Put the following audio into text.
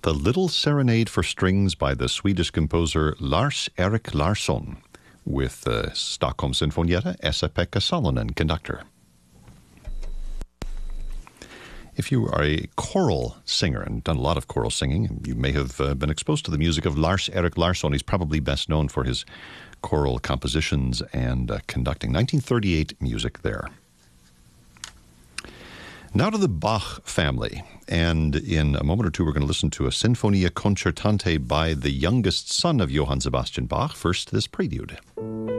the Little Serenade for Strings by the Swedish composer Lars-Erik Larsson, with Stockholm Sinfonietta, Esa-Pekka Salonen, conductor. If you are a choral singer and done a lot of choral singing, you may have been exposed to the music of Lars-Erik Larsson. He's probably best known for his choral compositions and conducting. 1938 music there. Now to the Bach family, and in a moment or two we're going to listen to a Sinfonia Concertante by the youngest son of Johann Sebastian Bach. First, this prelude.